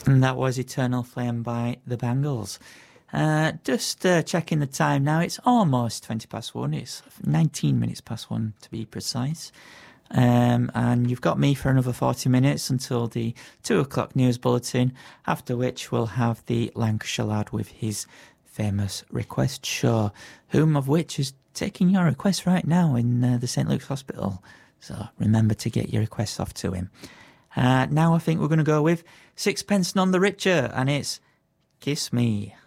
And that was Eternal Flame by the Bangles. Just checking the time now. It's almost 20 past 1. It's 19 minutes past 1 to be precise. And you've got me for another 40 minutes until the 2 o'clock news bulletin, after which we'll have the Lancashire lad with his famous request show, whom of which is taking your request right now in the St. Luke's Hospital. So remember to get your requests off to him. Now I think we're going to go with Sixpence None the Richer, and it's Kiss Me.